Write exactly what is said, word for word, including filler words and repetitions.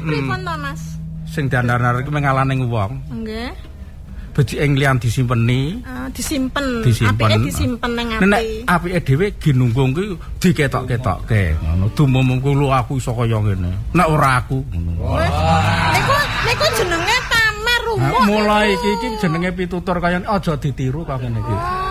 pripun to, Mas? Sing dandar-dandar iki mengalane wong. Nggih. Becik ing liyan disimpeni. Uh, disimpen. Disimpen. Apike disimpen ning ati. Nek apike dhewe ginunggung ki diketok-ketokke. Ngono dumum kulo aku iso kaya ngene. Nek ora aku ngono. Niku niku jenenge pamer umum. Mulai iki iki jenenge pitutur kaya aja ditiru kok ngene iki.